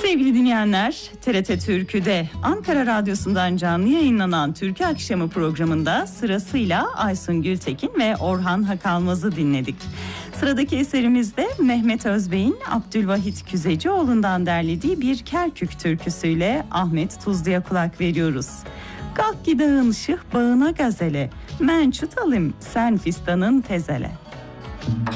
Sevgili dinleyenler, TRT Türkü'de Ankara Radyosu'ndan canlı yayınlanan Türkü Akşamı programında sırasıyla Aysun Gültekin ve Orhan Hakalmaz'ı dinledik. Sıradaki eserimizde Mehmet Özbey'in Abdülvahit Küzecioğlu'ndan derlediği bir Kerkük türküsüyle Ahmet Tuzlu'ya kulak veriyoruz. Kalk gidağın şıh bağına gazele, men çutalım sen fistanın tezele.